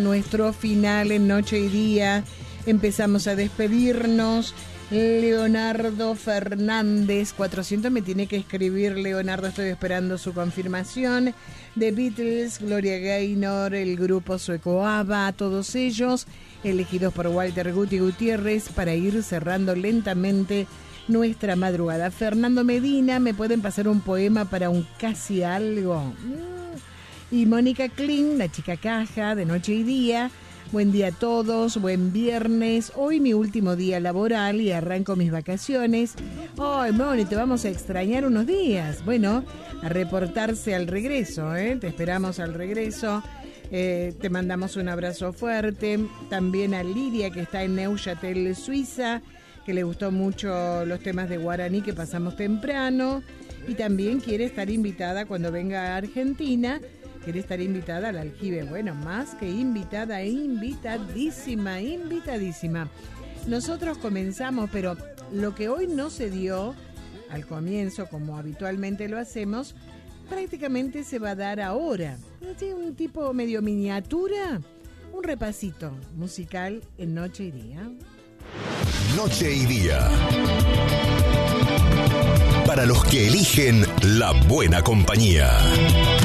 Nuestro final en Noche y Día. Empezamos a despedirnos. Leonardo Fernández, 400 me tiene que escribir Leonardo, estoy esperando su confirmación. The Beatles, Gloria Gaynor, el grupo sueco ABBA, todos ellos elegidos por Walter Guti Gutiérrez para ir cerrando lentamente nuestra madrugada. Fernando Medina, ¿me pueden pasar un poema para un casi algo? Y Mónica Kling, la chica caja de Noche y Día. Buen día a todos, buen viernes. Hoy mi último día laboral y arranco mis vacaciones. Ay, Moni, te vamos a extrañar unos días. Bueno, a reportarse al regreso, Te esperamos al regreso. Te mandamos un abrazo fuerte. También a Lidia, que está en Neuchâtel, Suiza, que le gustó mucho los temas de guaraní que pasamos temprano. Y también quiere estar invitada cuando venga a Argentina. Quiere estar invitada al aljibe. Bueno, más que invitada, invitadísima. Nosotros comenzamos, pero lo que hoy no se dio al comienzo, como habitualmente lo hacemos, prácticamente se va a dar ahora. Un tipo medio miniatura, un repasito musical en Noche y Día. Noche y Día. Para los que eligen la buena compañía.